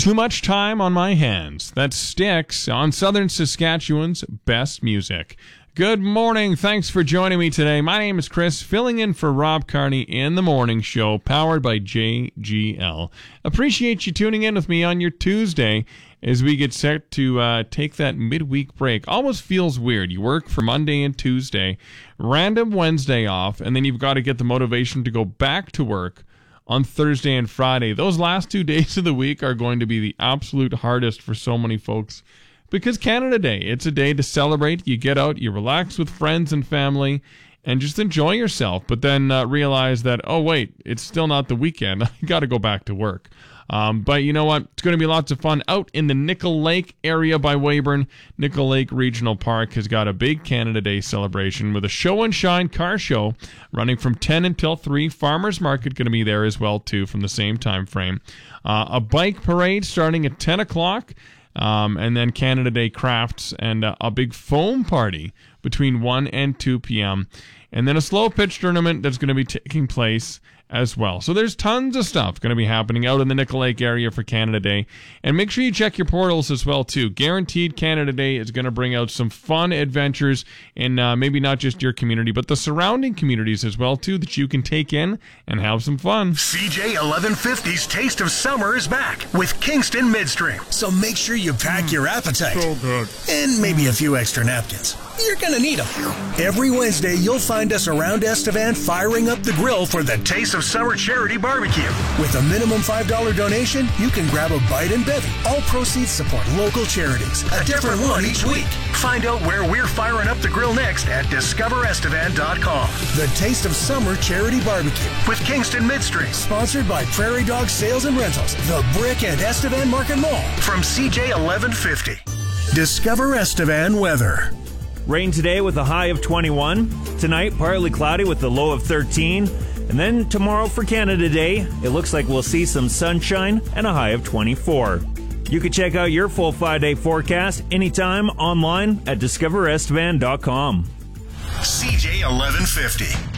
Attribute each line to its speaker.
Speaker 1: Too Much Time on My Hands. That Styx on Southern Saskatchewan's best music. Good morning. Thanks for joining me today. My name is Chris, filling in for Rob Carney in the morning show, powered by JGL. Appreciate you tuning in with me on your Tuesday as we get set to take that midweek break. Almost feels weird. You work for Monday and Tuesday, random Wednesday off, and then you've got to get the motivation to go back to work on Thursday and Friday. Those last 2 days of the week are going to be the absolute hardest for so many folks. Because Canada Day, it's a day to celebrate. You get out, you relax with friends and family, and just enjoy yourself. But then realize that, oh wait, it's still not the weekend. I got to go back to work. But you know what? It's going to be lots of fun out in the Nickel Lake area by Weyburn. Nickel Lake Regional Park has got a big Canada Day celebration with a show and shine car show running from 10 until 3. Farmers Market going to be there as well, too, from the same time frame. A bike parade starting at 10 o'clock. And then Canada Day crafts and a big foam party between 1 and 2 p.m. And then a slow pitch tournament that's going to be taking place as well. So there's tons of stuff going to be happening out in the Nickel Lake area for Canada Day. And make sure you check your portals as well, too. Guaranteed Canada Day is going to bring out some fun adventures in maybe not just your community, but the surrounding communities as well, too, that you can take in and have some fun.
Speaker 2: CJ 1150's Taste of Summer is back with Kingston Midstream. So make sure you pack your appetite.
Speaker 1: So good.
Speaker 2: And maybe a few extra napkins. You're going to need them. Every Wednesday, you'll find us around Estevan firing up the grill for the Taste of Summer Charity Barbecue. With a minimum $5 donation, you can grab a bite and bevy. All proceeds support local charities. A different one each week. Find out where we're firing up the grill next at discoverestevan.com. The Taste of Summer Charity Barbecue with Kingston Midstream. Sponsored by Prairie Dog Sales and Rentals, The Brick and Estevan Market Mall. From CJ 1150. Discover Estevan weather.
Speaker 3: Rain today with a high of 21. Tonight, partly cloudy with a low of 13. And then tomorrow for Canada Day, it looks like we'll see some sunshine and a high of 24. You can check out your full 5-day forecast anytime online at discoverestevan.com.
Speaker 2: CJ 1150.